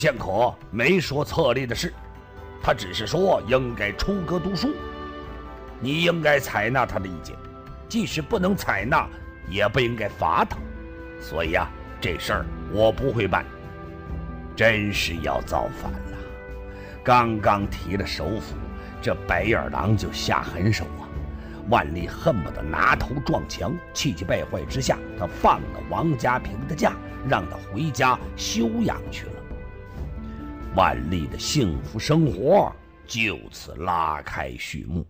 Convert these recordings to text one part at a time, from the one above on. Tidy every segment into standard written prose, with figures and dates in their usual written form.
宪可没说册立的事，他只是说应该出阁读书，你应该采纳他的意见，即使不能采纳，也不应该罚他。所以这事儿我不会办。真是要造反了！刚刚提了首辅，这白眼狼就下狠手啊！万历恨不得拿头撞墙，气急败坏之下，他放了王家平的假，让他回家休养去了。万历的幸福生活就此拉开序幕。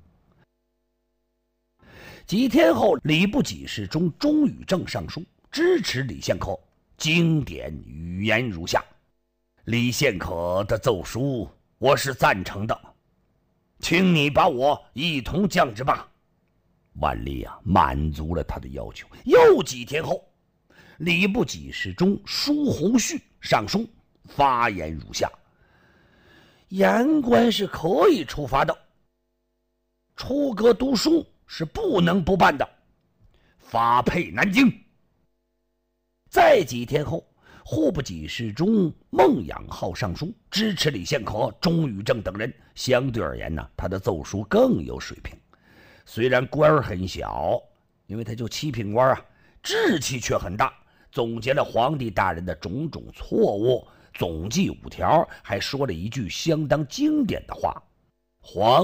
几天后，礼部给事中钟宇正上书支持李宪可，经典语言如下：李宪可的奏书我是赞成的，请你把我一同降职吧。万历满足了他的要求。又几天后，礼部给事中舒鸿旭上书发言如下：言官是可以处罚的，出阁读书是不能不办的，发配南京。再几天后，户部给事中孟养浩上书支持李宪可、钟宇正等人。相对而言他的奏书更有水平，虽然官儿很小，因为他就7品官志气却很大，总结了皇帝大人的种种错误，总计5条，还说了一句相当经典的话：皇